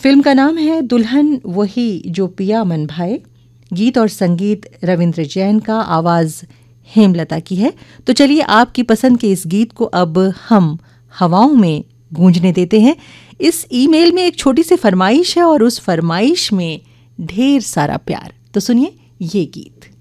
Film का नाम है दुल्हन वही जो पिया मन भाए। गीत और संगीत रविंद्र जैन का, आवाज हेमलता की है। तो चलिए आपकी पसंद के इस गीत को अब हम हवाओं में गूंजने देते हैं। इस ईमेल में एक छोटी सी फरमाइश है और उस फरमाइश में ढेर सारा प्यार। तो सुनिए ये गीत।